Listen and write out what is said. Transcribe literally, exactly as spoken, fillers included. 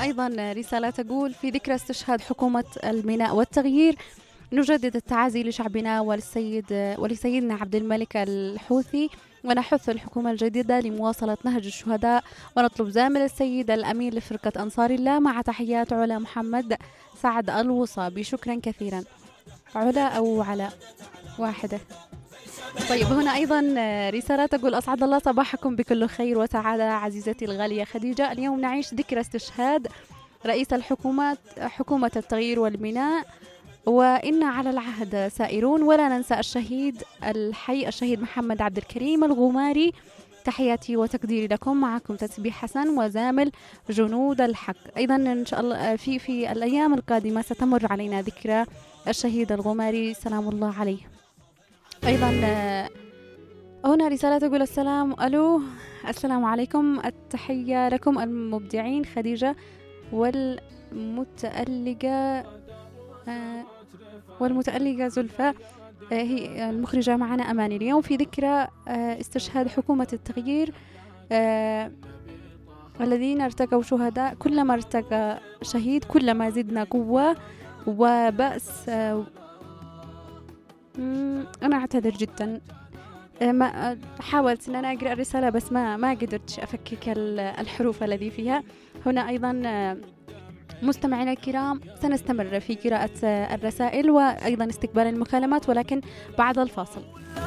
أيضا رسالة تقول: في ذكرى استشهاد حكومة الميناء والتغيير نجدد التعازي لشعبنا وللسيد ولسيدنا عبد الملك الحوثي، ونحث الحكومة الجديدة لمواصلة نهج الشهداء، ونطلب زامل السيد الأمين لفرقة أنصار الله. مع تحيات علا محمد سعد الوصابي. شكرا كثيرا. علا أو علاء واحدة. طيب هنا أيضا رسالة تقول: أسعد الله صباحكم بكل خير وسعادة عزيزتي الغالية خديجة. اليوم نعيش ذكرى استشهاد رئيس الحكومات حكومة التغيير والميناء، وإن على العهد سائرون، ولا ننسى الشهيد الحي الشهيد محمد عبد الكريم الغماري. تحياتي وتقديري لكم. معكم تسبيح حسن وزامل جنود الحق. أيضا إن شاء الله في في الأيام القادمة ستمر علينا ذكرى الشهيد الغماري سلام الله عليه. أيضا هنا رسالة تقول: السلام ألو السلام عليكم، التحية لكم المبدعين خديجة والمتألقة والمتألقة زلفى، هي المخرجة معنا أماني. اليوم في ذكرى استشهاد حكومة التغيير الذين ارتقوا شهداء. كلما ارتقى شهيد كلما زدنا قوة وبأس. أنا أعتذر جدا، ما حاولت أن أنا أقرأ الرسالة بس ما ما قدرت أفكك الحروف الذي فيها. هنا أيضا مستمعينا الكرام سنستمر في قراءة الرسائل وأيضا استقبال المكالمات، ولكن بعد الفاصل.